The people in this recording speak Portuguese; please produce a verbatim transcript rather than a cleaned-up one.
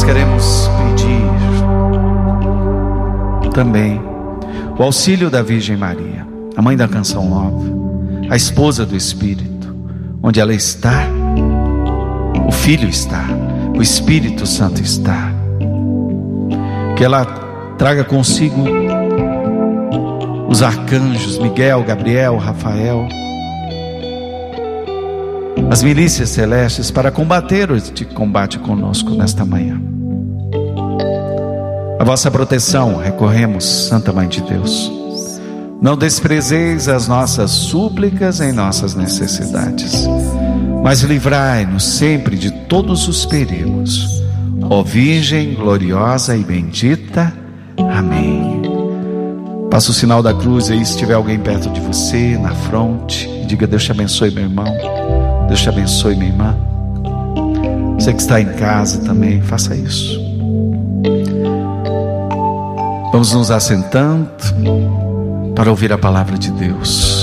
nós queremos pedir também o auxílio da Virgem Maria, a mãe da Canção Nova, a esposa do Espírito. Onde ela está, o Filho está, o Espírito Santo está. Que ela traga consigo os arcanjos Miguel, Gabriel, Rafael, as milícias celestes, para combater este combate conosco nesta manhã. A vossa proteção recorremos, Santa Mãe de Deus. Não desprezeis as nossas súplicas em nossas necessidades, mas livrai-nos sempre de todos os perigos. Ó Virgem gloriosa e bendita. Amém. Passa o sinal da cruz aí, se tiver alguém perto de você, na fronte, e diga: Deus te abençoe, meu irmão. Deus te abençoe, minha irmã. Você que está em casa também, faça isso. Vamos nos assentando para ouvir a palavra de Deus.